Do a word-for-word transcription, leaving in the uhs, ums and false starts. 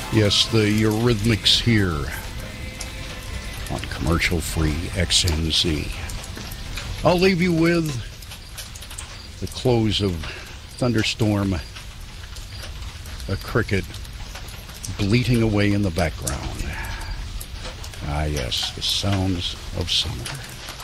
Yes, the Eurythmics here on commercial-free X N Z. I'll leave you with the close of Thunderstorm, a cricket bleating away in the background. Ah, yes, the sounds of summer.